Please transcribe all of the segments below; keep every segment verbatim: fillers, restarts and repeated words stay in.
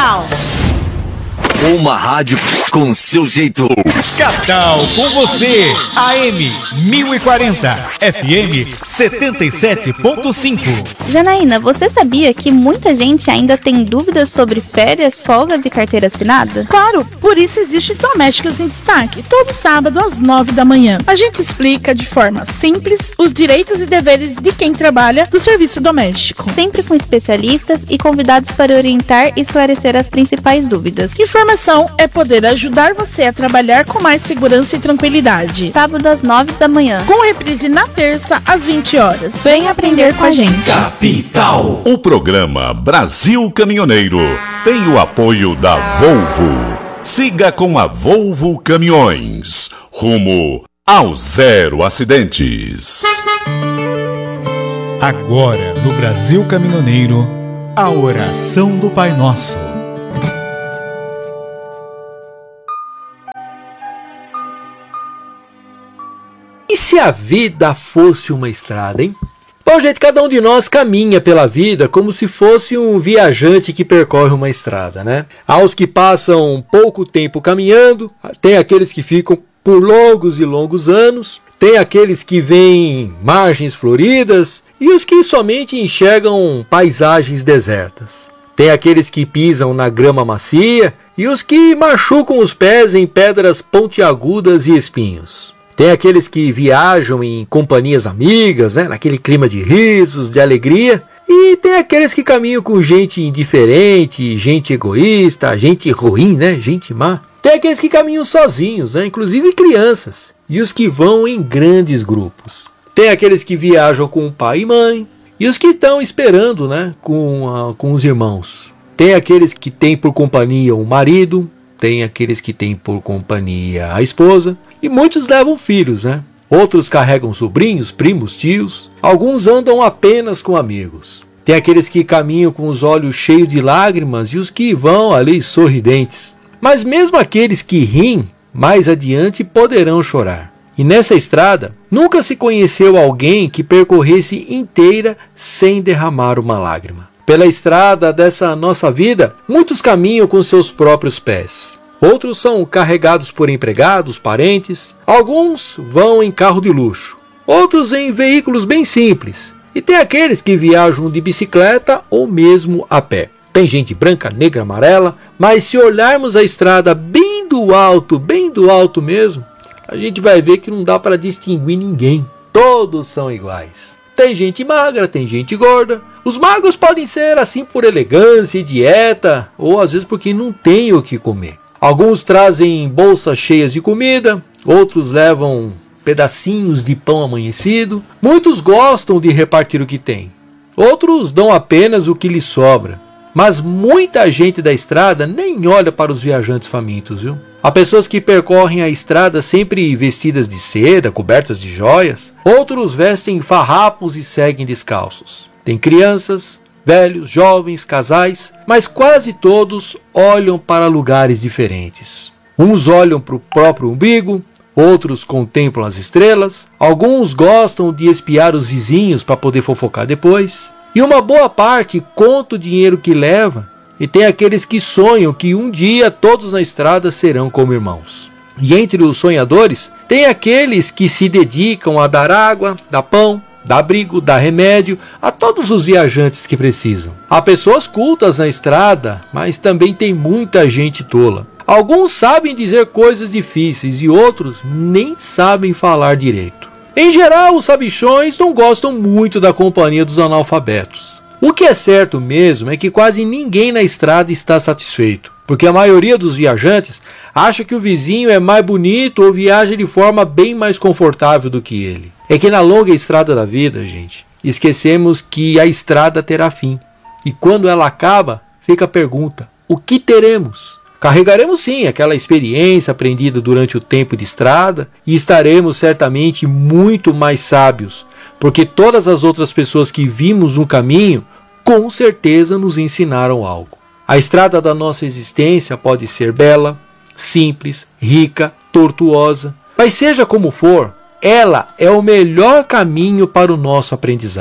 Capital. Uma rádio com seu jeito. Capital com você. A M mil e quarenta, F M setenta e sete ponto cinco. Janaína, você sabia que muita gente ainda tem dúvidas sobre férias, folgas e carteira assinada? Claro, por isso existe Domésticas em Destaque, todo sábado às nove da manhã. A gente explica de forma simples os direitos e deveres de quem trabalha do serviço doméstico. Sempre com especialistas e convidados para orientar e esclarecer as principais dúvidas. Informação é poder ajudar você a trabalhar com mais segurança e tranquilidade. Sábado às nove da manhã. Com reprise na terça às vinte horas. Vem aprender com a gente. Capital. O programa Brasil Caminhoneiro tem o apoio da Volvo. Siga com a Volvo Caminhões. Rumo ao zero acidentes. Agora, no Brasil Caminhoneiro, a oração do Pai Nosso. E se a vida fosse uma estrada, hein? Bom, gente, cada um de nós caminha pela vida como se fosse um viajante que percorre uma estrada, né? Há os que passam pouco tempo caminhando, tem aqueles que ficam por longos e longos anos, tem aqueles que veem margens floridas e os que somente enxergam paisagens desertas. Tem aqueles que pisam na grama macia e os que machucam os pés em pedras pontiagudas e espinhos. Tem aqueles que viajam em companhias amigas, né, naquele clima de risos, de alegria. E tem aqueles que caminham com gente indiferente, gente egoísta, gente ruim, né, gente má. Tem aqueles que caminham sozinhos, né, inclusive crianças. E os que vão em grandes grupos. Tem aqueles que viajam com pai e mãe. E os que estão esperando, né, com, uh, com os irmãos. Tem aqueles que têm por companhia o marido. Tem aqueles que têm por companhia a esposa. E muitos levam filhos, né? Outros carregam sobrinhos, primos, tios. Alguns andam apenas com amigos. Tem aqueles que caminham com os olhos cheios de lágrimas e os que vão ali sorridentes. Mas mesmo aqueles que riem, mais adiante poderão chorar. E nessa estrada, nunca se conheceu alguém que percorresse inteira sem derramar uma lágrima. Pela estrada dessa nossa vida, muitos caminham com seus próprios pés. Outros são carregados por empregados, parentes. Alguns vão em carro de luxo. Outros em veículos bem simples. E tem aqueles que viajam de bicicleta ou mesmo a pé. Tem gente branca, negra, amarela. Mas se olharmos a estrada bem do alto, bem do alto mesmo, a gente vai ver que não dá para distinguir ninguém. Todos são iguais. Tem gente magra, tem gente gorda. Os magros podem ser assim por elegância e dieta, ou às vezes porque não tem o que comer. Alguns trazem bolsas cheias de comida, outros levam pedacinhos de pão amanhecido. Muitos gostam de repartir o que têm, outros dão apenas o que lhes sobra. Mas muita gente da estrada nem olha para os viajantes famintos, viu? Há pessoas que percorrem a estrada sempre vestidas de seda, cobertas de joias. Outros vestem farrapos e seguem descalços. Tem crianças, velhos, jovens, casais, mas quase todos olham para lugares diferentes. Uns olham para o próprio umbigo, outros contemplam as estrelas, alguns gostam de espiar os vizinhos para poder fofocar depois, e uma boa parte conta o dinheiro que leva, e tem aqueles que sonham que um dia todos na estrada serão como irmãos. E entre os sonhadores, tem aqueles que se dedicam a dar água, dar pão, dá abrigo, dá remédio a todos os viajantes que precisam. Há pessoas cultas na estrada, mas também tem muita gente tola. Alguns sabem dizer coisas difíceis e outros nem sabem falar direito. Em geral, os sabichões não gostam muito da companhia dos analfabetos. O que é certo mesmo é que quase ninguém na estrada está satisfeito, porque a maioria dos viajantes acha que o vizinho é mais bonito ou viaja de forma bem mais confortável do que ele. É que na longa estrada da vida, gente, esquecemos que a estrada terá fim. E quando ela acaba, fica a pergunta: o que teremos? Carregaremos sim aquela experiência aprendida durante o tempo de estrada e estaremos certamente muito mais sábios, porque todas as outras pessoas que vimos no caminho, com certeza nos ensinaram algo. A estrada da nossa existência pode ser bela, simples, rica, tortuosa, mas seja como for, ela é o melhor caminho para o nosso aprendizado.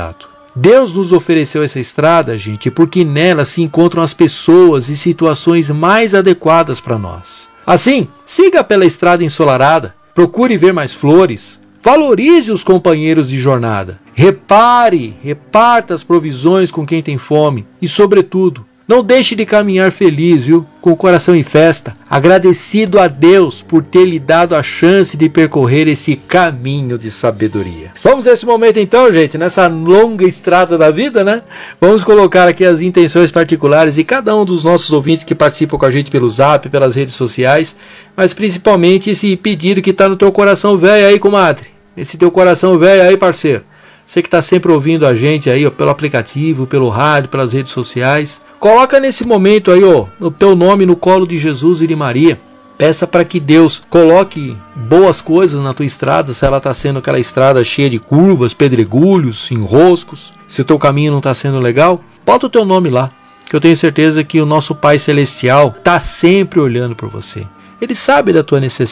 Deus nos ofereceu essa estrada, gente, porque nela se encontram as pessoas e situações mais adequadas para nós. Assim, siga pela estrada ensolarada, procure ver mais flores, valorize os companheiros de jornada, repare, reparta as provisões com quem tem fome e, sobretudo, não deixe de caminhar feliz, viu? Com o coração em festa, agradecido a Deus por ter lhe dado a chance de percorrer esse caminho de sabedoria. Vamos nesse momento então, gente, nessa longa estrada da vida, né? Vamos colocar aqui as intenções particulares de cada um dos nossos ouvintes que participam com a gente pelo Zap, pelas redes sociais, mas principalmente esse pedido que está no teu coração velho aí, comadre. Esse teu coração velho aí, parceiro. Você que está sempre ouvindo a gente aí, ó, pelo aplicativo, pelo rádio, pelas redes sociais. Coloca nesse momento aí, ó, o teu nome no colo de Jesus e de Maria. Peça para que Deus coloque boas coisas na tua estrada, se ela está sendo aquela estrada cheia de curvas, pedregulhos, enroscos. Se o teu caminho não está sendo legal, bota o teu nome lá, que eu tenho certeza que o nosso Pai Celestial está sempre olhando por você. Ele sabe da tua necessidade.